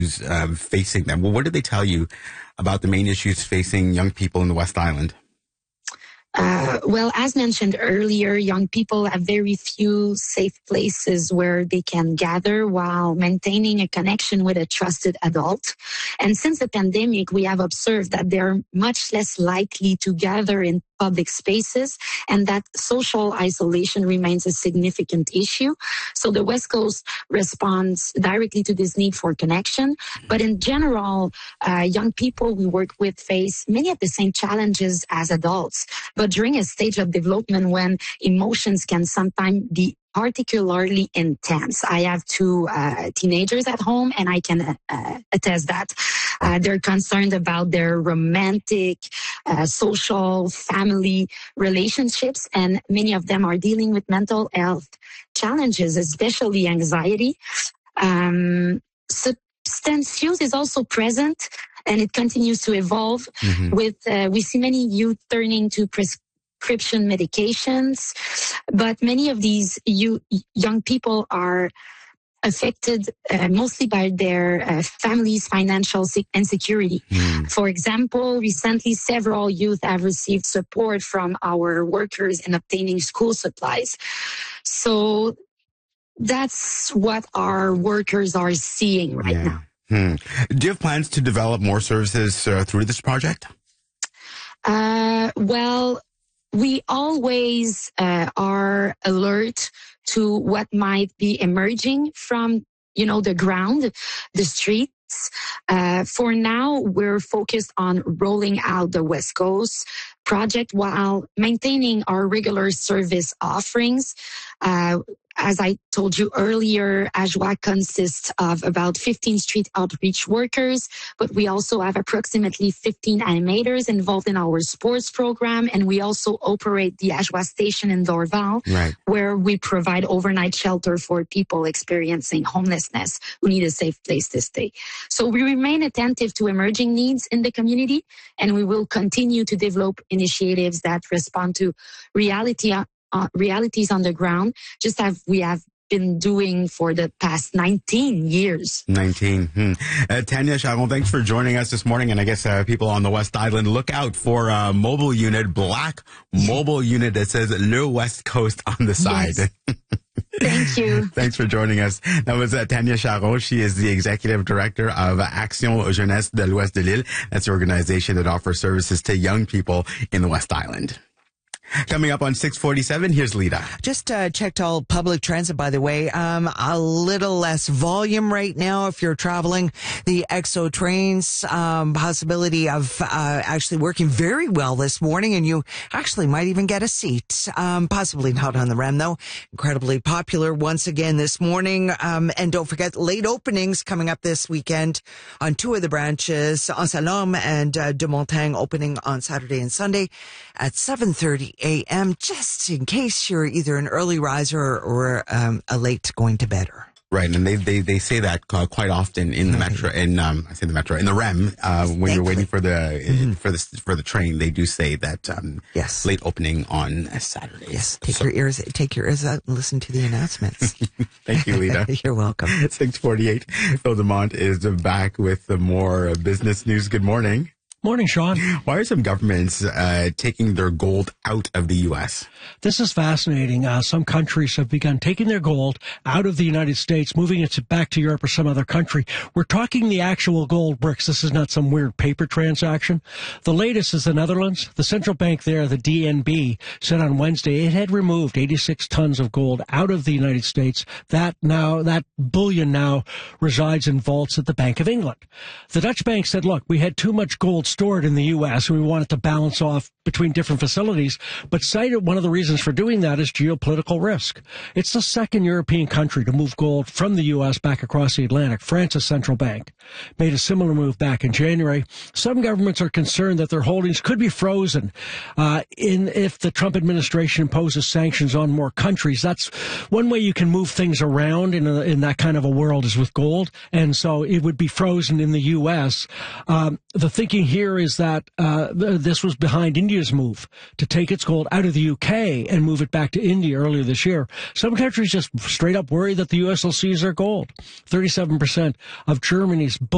facing them. Well, what did they tell you about the main issues facing young people in the West Island? Well, as mentioned earlier, young people have very few safe places where they can gather while maintaining a connection with a trusted adult. And since the pandemic, we have observed that they're much less likely to gather in public spaces and that social isolation remains a significant issue. So the West Coast responds directly to this need for connection. But in general, young people we work with face many of the same challenges as adults. But during a stage of development when emotions can sometimes be particularly intense. I have two teenagers at home, and I can attest that. They're concerned about their romantic, social, family relationships, and many of them are dealing with mental health challenges, especially anxiety. Substance use is also present, and it continues to evolve. With we see many youth turning to prescription medications, but many of these young people are affected mostly by their family's financial insecurity. For example, recently several youth have received support from our workers in obtaining school supplies. So that's what our workers are seeing right now. Do you have plans to develop more services through this project? Well, we always are alert to what might be emerging from, the ground, the streets. For now, we're focused on rolling out the West Coast project while maintaining our regular service offerings. As I told you earlier, AJWA consists of about 15 street outreach workers, but we also have approximately 15 animators involved in our sports program, and we also operate the AJWA station in Dorval, where we provide overnight shelter for people experiencing homelessness who need a safe place to stay. So we remain attentive to emerging needs in the community, and we will continue to develop initiatives that respond to realities on the ground, just as we have been doing for the past 19 years. Tanya Charon, thanks for joining us this morning. And I guess people on the West Island, look out for a mobile unit, black mobile unit that says Le West Coast on the side. Yes. Thank you. Thanks for joining us. That was Tanya Charon. She is the executive director of Action Jeunesse de l'Ouest de l'Île. That's the organization that offers services to young people in the West Island. Coming up on 6:47, here's Lita. Just checked all public transit, by the way. A little less volume right now if you're traveling. The EXO trains, possibility of actually working very well this morning, and you actually might even get a seat. Possibly not on the REM, though. Incredibly popular once again this morning. And don't forget, late openings coming up this weekend on two of the branches, Anselme and de Montagne, opening on Saturday and Sunday at 7:30 a.m. just in case you're either an early riser or a late going to bedder. Right, and they say that quite often in the metro, in the REM, when you're waiting for the train, they do say that yes, late opening on a Saturday. Yes, take your ears out and listen to the announcements. Thank you, Lita. You're welcome. 6:48. Phil Demont is back with more business news. Good morning. Morning, Sean. Why are some governments taking their gold out of the U.S.? This is fascinating. Some countries have begun taking their gold out of the United States, moving it back to Europe or some other country. We're talking the actual gold bricks. This is not some weird paper transaction. The latest is the Netherlands. The central bank there, the DNB, said on Wednesday it had removed 86 tons of gold out of the United States. That bullion now resides in vaults at the Bank of England. The Dutch bank said, look, we had too much gold stored in the U.S. and we wanted to balance off between different facilities, but cited one of the reasons for doing that is geopolitical risk. It's the second European country to move gold from the U.S. back across the Atlantic. France's central bank made a similar move back in January. Some governments are concerned that their holdings could be frozen if the Trump administration imposes sanctions on more countries. That's one way you can move things around in that kind of a world is with gold, and so it would be frozen in the U.S. The thinking here is that this was behind India's move to take its gold out of the UK and move it back to India earlier this year. Some countries just straight up worry that the US will seize their gold. 37% of Germany's